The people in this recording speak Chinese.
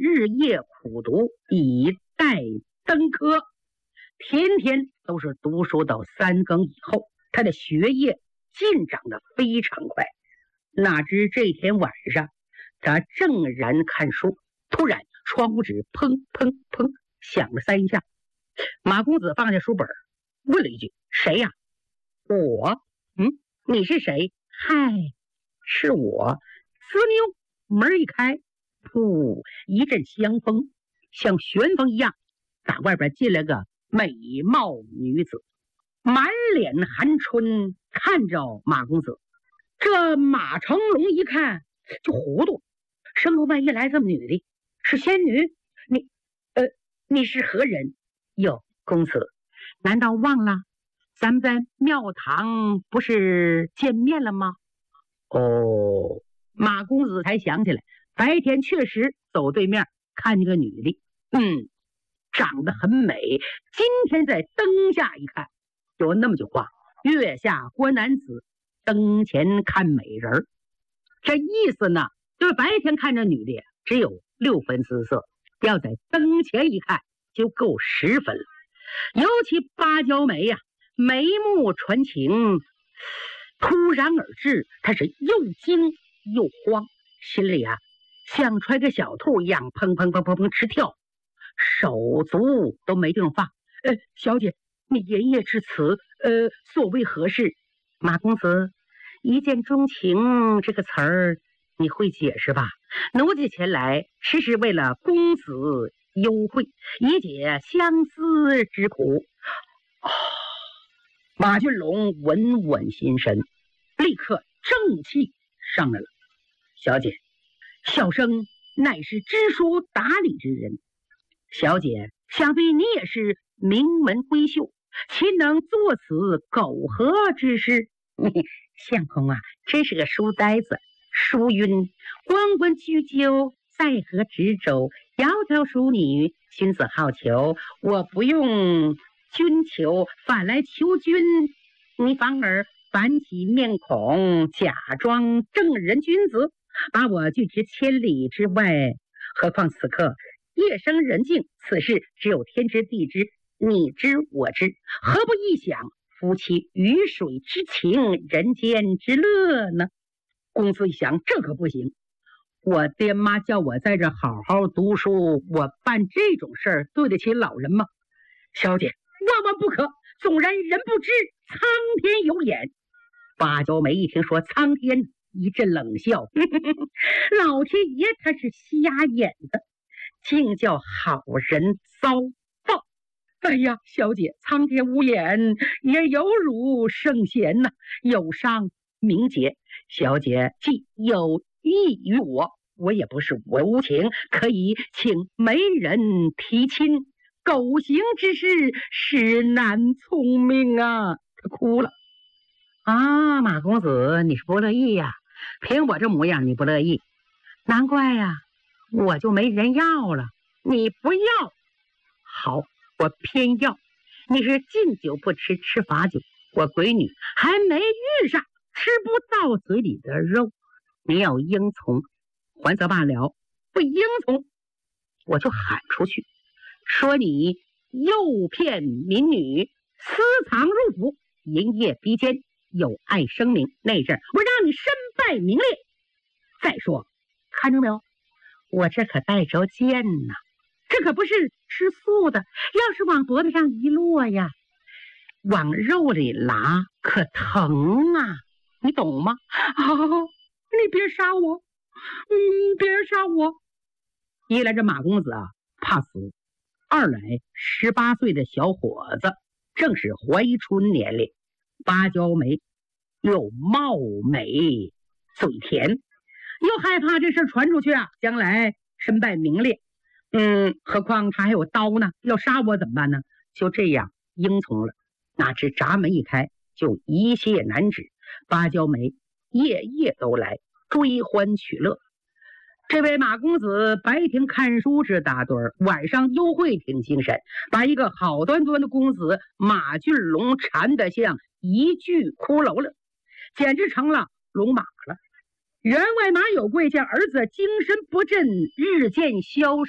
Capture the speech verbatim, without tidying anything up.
日夜苦读，以待登科。天天都是读书到三更以后，他的学业进展得非常快。哪知这天晚上，他正然看书，突然窗户纸砰砰砰响了三下。马公子放下书本，问了一句：“谁呀？”“我。”“嗯，你是谁？”“嗨，是我。”滋溜，门一开，噗，一阵香风，像旋风一样，打外边进来个美貌女子，满脸含春，看着马公子。这马成龙一看就糊涂，生龙万一来这么女的，是仙女？你，呃，你是何人？哟，公子，难道忘了咱们在庙堂不是见面了吗？哦，马公子才想起来，白天确实走对面看见个女的，嗯，长得很美。今天在灯下一看，有那么句话：月下观男子，灯前看美人。这意思呢，就是白天看着女的只有六分姿色，要在灯前一看就够十分了。尤其芭蕉眉呀、啊，眉目传情，突然而至，他是又惊又慌，心里啊像揣个小兔一样砰砰砰砰砰直跳，手足都没地方放。呃，小姐，你言叶至此，呃，所谓何事？马公子，一见钟情这个词儿你会解释吧？奴家前来实是为了公子幽会，以解相思之苦。哦，马俊龙稳稳心神，立刻正气上来了。小姐，小生乃是知书达理之人，小姐想必你也是名门闺秀，岂能作此苟合之事？相公啊，真是个书呆子。书云：关关雎鸠，在河之洲。窈窕淑女，君子好逑。我不用君求，反来求君，你反而板起面孔，假装正人君子，把我拒之千里之外。何况此刻夜深人静，此事只有天知地知，你知我知，何不一想夫妻鱼水之情，人间之乐呢？公子一想，这可不行，我爹妈叫我在这好好读书，我办这种事儿对得起老人吗？小姐，万万不可，纵然人不知，苍天有眼。芭蕉眉一听说苍天，一阵冷笑，呵呵呵，老天爷他是瞎眼的，竟叫好人遭报。哎呀，小姐，苍天无眼，也有辱圣贤呐、啊，有伤名节。小姐既有意于我，我也不是无情，可以请媒人提亲。苟行之事，实难聪明啊！他哭了。啊，马公子，你是不乐意呀、啊？凭我这模样，你不乐意，难怪呀、啊，我就没人要了。你不要，好，我偏要。你是敬酒不吃吃罚酒，我闺女还没遇上吃不到嘴里的肉。你要应从，还则罢了；不应从，我就喊出去，说你诱骗民女，私藏入府，营业逼奸，有碍声名。那阵我让你身败名裂。再说，看着没有，我这可带着剑呐，这可不是吃素的，要是往脖子上一落呀，往肉里拉可疼啊，你懂吗？啊，你别杀我，嗯，别杀我。一来这马公子啊怕死，二来十八岁的小伙子正是怀春年龄，芭蕉眉又貌美嘴甜，又害怕这事传出去啊，将来身败名裂。嗯，何况他还有刀呢，要杀我怎么办呢？就这样应从了。哪知闸门一开，就一切难止。芭蕉眉夜夜都来追欢取乐。这位马公子白天看书是打盹儿，晚上幽会挺精神，把一个好端端的公子马俊龙缠得像一具骷髅了，简直成了龙马了。员外马有贵见儿子精神不振，日渐消瘦。